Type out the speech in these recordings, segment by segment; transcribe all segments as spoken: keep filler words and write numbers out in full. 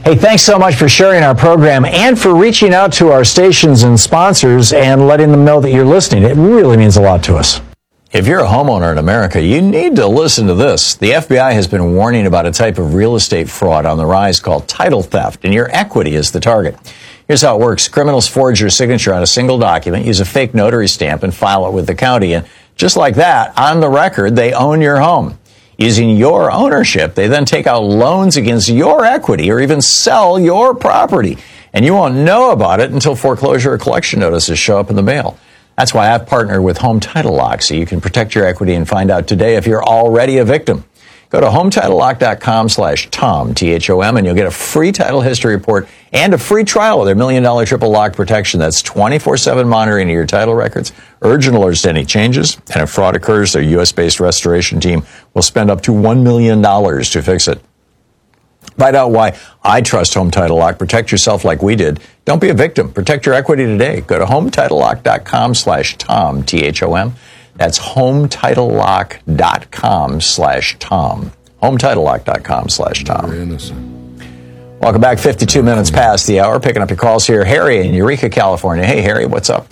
Hey, thanks so much for sharing our program and for reaching out to our stations and sponsors and letting them know that you're listening. It really means a lot to us. If you're a homeowner in America, you need to listen to this. The F B I has been warning about a type of real estate fraud on the rise called title theft, and your equity is the target. Here's how it works. Criminals forge your signature on a single document, use a fake notary stamp, and file it with the county. And just like that, on the record, they own your home. Using your ownership, they then take out loans against your equity or even sell your property. And you won't know about it until foreclosure or collection notices show up in the mail. That's why I've partnered with Home Title Lock, so you can protect your equity and find out today if you're already a victim. Go to home title lock dot com slash Tom, T H O M, and you'll get a free title history report and a free trial of their million dollar triple lock protection. That's twenty-four seven monitoring of your title records, urgent alerts to any changes, and if fraud occurs, their U S-based restoration team will spend up to one million dollars to fix it. Find out why I trust Home Title Lock. Protect yourself like we did. Don't be a victim. Protect your equity today. Go to home title lock dot com slash Tom, T H O M. That's home title lock dot com slash Tom. home title lock dot com slash Tom. Welcome back. fifty-two minutes past the hour. Picking up your calls here. Harry in Eureka, California. Hey, Harry, what's up?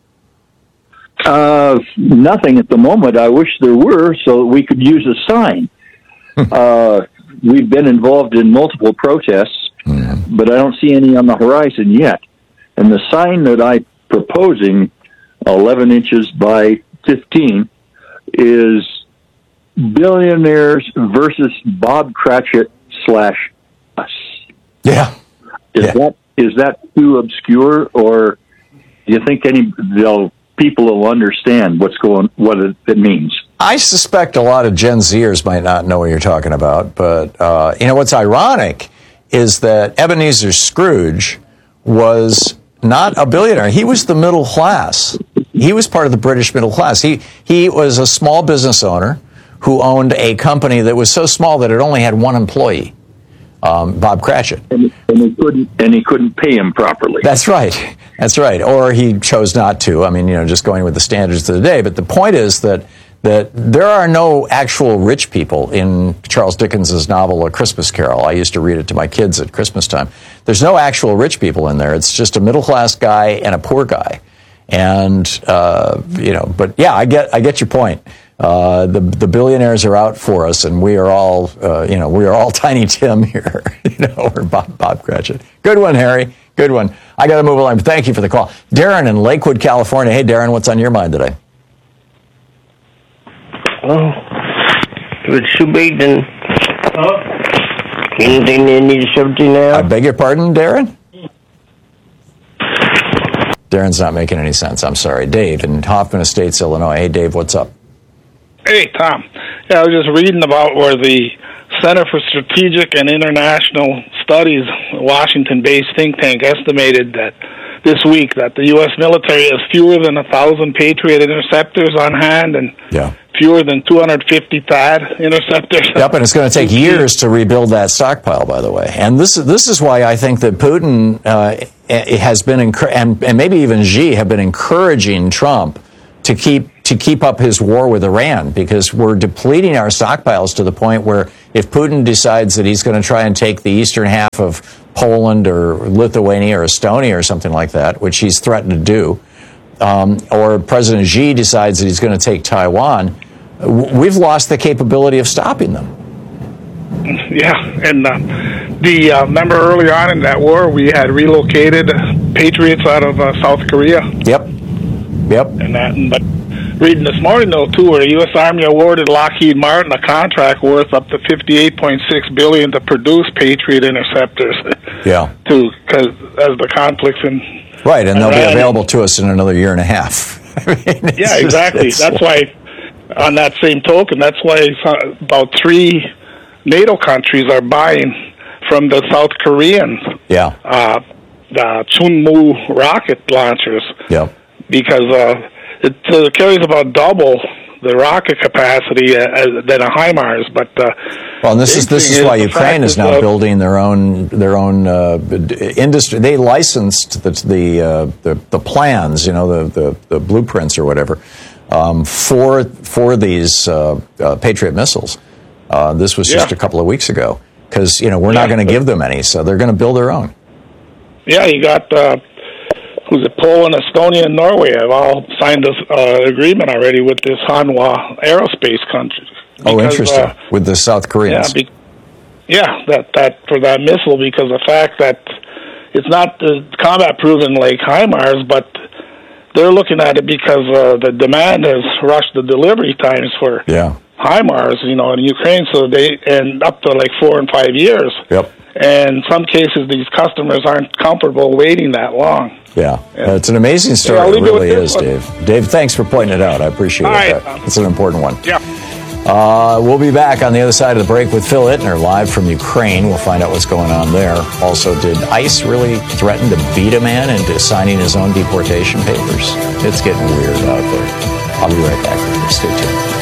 Uh, nothing at the moment. I wish there were so that we could use a sign. uh, we've been involved in multiple protests, mm. but I don't see any on the horizon yet. And the sign that I'm proposing, eleven inches by fifteen, is billionaires versus Bob Cratchit slash us. Yeah. Is yeah. that is that too obscure, or do you think any they'll people will understand what's going what it, it means? I suspect a lot of Gen Zers might not know what you're talking about, but uh, you know what's ironic is that Ebenezer Scrooge was not a billionaire. He was the middle class. He was part of the British middle class. He he was a small business owner who owned a company that was so small that it only had one employee, um, Bob Cratchit. And, and he couldn't and he couldn't pay him properly. That's right. That's right. Or he chose not to. I mean, you know, just going with the standards of the day. But the point is that that there are no actual rich people in Charles Dickens's novel A Christmas Carol. I used to read it to my kids at Christmas time. There's no actual rich people in there. It's just a middle class guy and a poor guy. And uh, you know, but yeah, I get I get your point. Uh, the the billionaires are out for us, and we are all uh, you know we are all Tiny Tim here, you know, or Bob Bob Cratchit. Good one, Harry. Good one. I got to move along. Thank you for the call, Darren in Lakewood, California. Hey, Darren, what's on your mind today? Oh, it's too big then. Oh. Anything they need something now? I beg your pardon, Darren? Darren's not making any sense. I'm sorry. Dave in Hoffman Estates, Illinois. Hey, Dave, what's up? Hey, Tom. Yeah, I was just reading about where the Center for Strategic and International Studies, a Washington-based think tank, estimated that this week that the U S military has fewer than one thousand Patriot interceptors on hand and yeah. fewer than two hundred fifty T A D interceptors. Yep, and it's going to take years to rebuild that stockpile, by the way. And this, this is why I think that Putin uh, has been, and, and maybe even Xi have been encouraging Trump to keep to keep up his war with Iran, because we're depleting our stockpiles to the point where if Putin decides that he's going to try and take the eastern half of Poland or Lithuania or Estonia or something like that, which he's threatened to do, um, or President Xi decides that he's going to take Taiwan, we've lost the capability of stopping them. Yeah, and uh, the uh, remember early on in that war, we had relocated Patriots out of uh, South Korea. Yep, yep. And that, but reading this morning though too, where the U S Army awarded Lockheed Martin a contract worth up to fifty-eight point six billion dollars to produce Patriot interceptors. Yeah. To because as the conflicts in right, and Iran, they'll be available to us in another year and a half. I mean, yeah, exactly. Just, that's why. On that same token, that's why about three NATO countries are buying from the South Koreans. Yeah. Uh, the Chunmoo rocket launchers. Yeah. Because uh, it, uh, it carries about double the rocket capacity uh, than a HIMARS. But uh, well, and this is this is, is why Ukraine is now uh, building their own their own uh, industry. They licensed the the, uh, the the plans, you know, the, the the blueprints or whatever. Um, for for these uh, uh, Patriot missiles. Uh, this was just yeah. a couple of weeks ago. because, you know, we're yeah, not going to give them any, so they're going to build their own. Yeah, you got, uh, who's it, Poland, Estonia, and Norway have all signed this uh, agreement already with this Hanwha aerospace country. Because, oh, interesting. Uh, with the South Koreans. Yeah, be, yeah, that, that for that missile, because the fact that it's not the combat-proven like HIMARS, but they're looking at it because uh, the demand has rushed the delivery times for yeah. HIMARS, you know, in Ukraine, so they end up to like four and five years. Yep. And in some cases, these customers aren't comfortable waiting that long. Yeah, and it's an amazing story. Yeah, it really is, one. Dave. Dave, thanks for pointing it out. I appreciate All it. right. It's an important one. Yeah. Uh, we'll be back on the other side of the break with Phil Ittner, live from Ukraine. We'll find out what's going on there. Also, did ICE really threaten to beat a man into signing his own deportation papers? It's getting weird out there. I'll be right back with you. Stay tuned.